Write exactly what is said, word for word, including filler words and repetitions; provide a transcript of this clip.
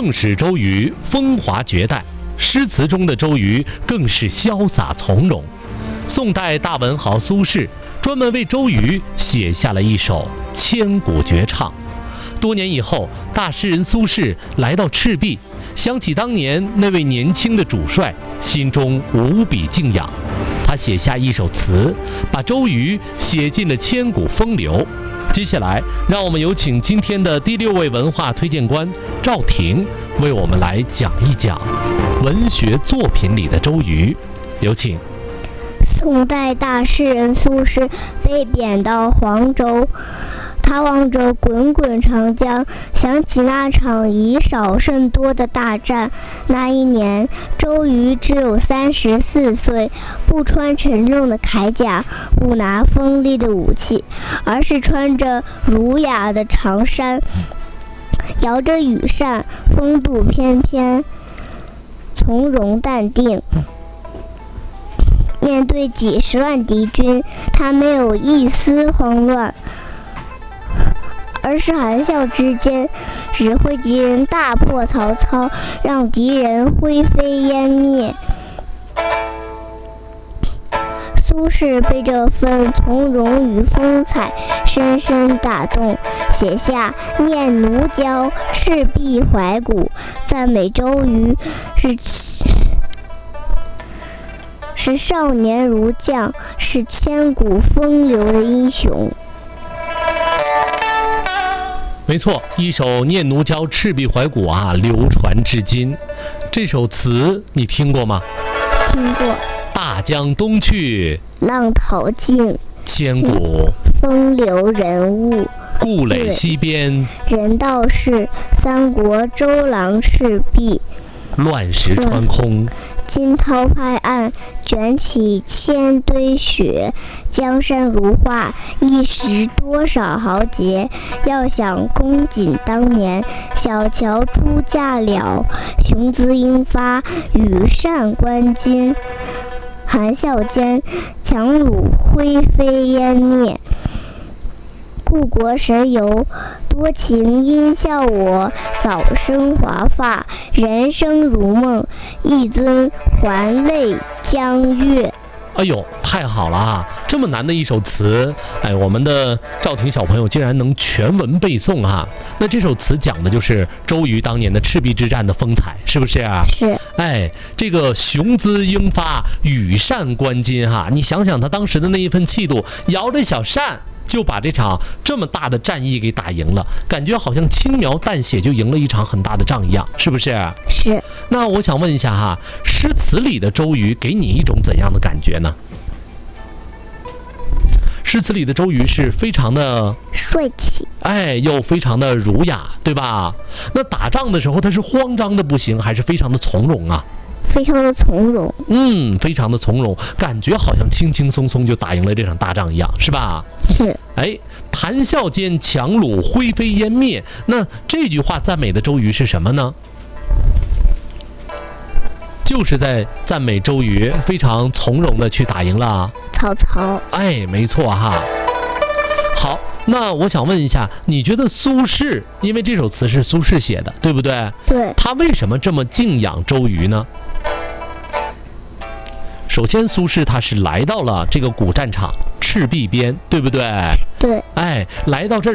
正使周瑜风华绝代，诗词中的周瑜更是潇洒从容。宋代大文豪苏轼专门为周瑜写下了一首千古绝唱。多年以后，大诗人苏轼来到赤壁，想起当年那位年轻的主帅，心中无比敬仰。他写下一首词，把周瑜写进了千古风流。接下来，让我们有请今天的第六位文化推荐官赵婷，为我们来讲一讲文学作品里的周瑜。有请。 宋代大诗人苏轼被贬到黄州，他望着滚滚长江，想起那场以少胜多的大战。那一年，周瑜只有三十四岁，不穿沉重的铠甲，不拿锋利的武器，而是穿着儒雅的长衫，摇着羽扇，风度翩翩，从容淡定。面对几十万敌军，他没有一丝慌乱，而是含笑之间指挥敌人大破曹操，让敌人灰飞烟灭。苏轼被这份从容与风采深深打动，写下《念奴娇·赤壁怀古》，赞美周瑜是是少年如将，是千古风流的英雄。 没错，一首《念奴娇·赤壁怀古》啊，流传至今。这首词你听过吗？ 听过。 大江东去， 浪淘尽， 千古风流人物。 故垒西边， 人道是三国周郎赤壁。 乱石穿空， 惊涛拍岸，卷起千堆雪。江山如画，一时多少豪杰。要想公瑾当年，小乔出嫁了，雄姿英发，羽扇纶巾。含笑间，樯橹灰飞烟灭。故国神游，多情应笑我，早生华发，人生如梦，一尊还酹江月。 哎呦，太好了啊！这么难的一首词，哎，我们的赵婷小朋友竟然能全文背诵啊！那这首词讲的就是周瑜当年的赤壁之战的风采，是不是啊？ 是。 哎，这个雄姿英发，羽扇纶巾哈，你想想他当时的那一份气度，摇着小扇就把这场这么大的战役给打赢了，感觉好像轻描淡写就赢了一场很大的仗一样，是不是？ 是。 那我想问一下哈，诗词里的周瑜给你一种怎样的感觉呢？诗词里的周瑜是非常的帅气， 哎，又非常的儒雅，对吧？那打仗的时候他是慌张的不行，还是非常的从容啊？ 非常的从容， 嗯，非常的从容，感觉好像轻轻松松就打赢了这场大仗一样，是吧？ 是。 哎，谈笑间，樯橹灰飞烟灭。那这句话赞美的周瑜是什么呢？就是在赞美周瑜非常从容的去打赢了曹操。 哎，没错哈。好，那我想问一下，你觉得苏轼，因为这首词是苏轼写的，对不对？ 对。 他为什么这么敬仰周瑜呢？首先，苏轼他是来到了这个古战场赤壁边，对不对？ 对。 哎，来到这儿。